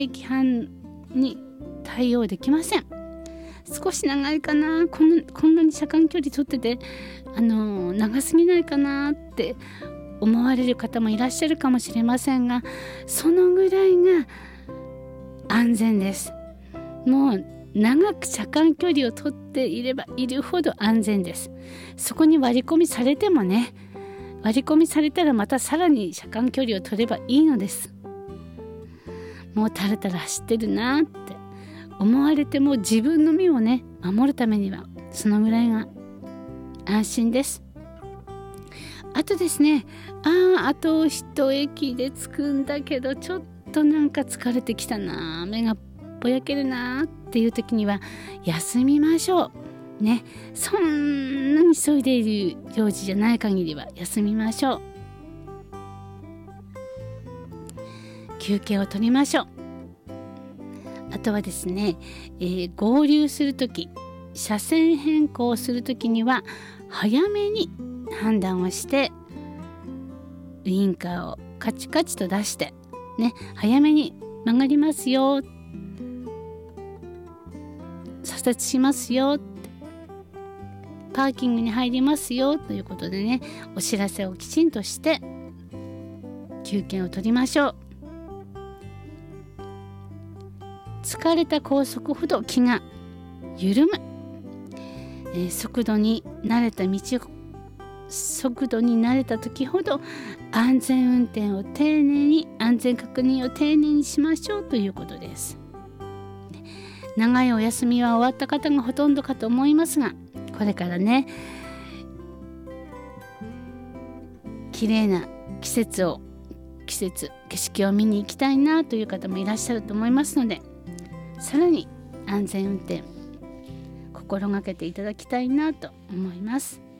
規範に対応できません。少し長いかな、こんなに車間距離取ってて長すぎないかなって思われる方もいらっしゃるかもしれませんが、そのぐらいが安全です。もう長く車間距離を取っていればいるほど安全です。そこに割り込みされてもね、割り込みされたらまたさらに車間距離を取ればいいのです。もうタラタラ走ってるなって思われても、自分の身をね守るためにはそのぐらいが安心です。あとですね、あと一駅で着くんだけどちょっとなんか疲れてきたな、目がぼやけるなっていう時には休みましょうね。そんなに急いでいる用事じゃない限りは休みましょう。休憩を取りましょう。あとはですね、合流するとき、車線変更をするときには早めに判断をしてウインカーをカチカチと出してね、早めに曲がりますよ、左折しますよ、パーキングに入りますよということでね、お知らせをきちんとして休憩を取りましょう。疲れた高速ほど気が緩む、速度に慣れた時ほど安全運転を丁寧に、安全確認を丁寧にしましょうということです。長いお休みは終わった方がほとんどかと思いますが、これからね、綺麗な景色を見に行きたいなという方もいらっしゃると思いますので、さらに安全運転心がけていただきたいなと思います。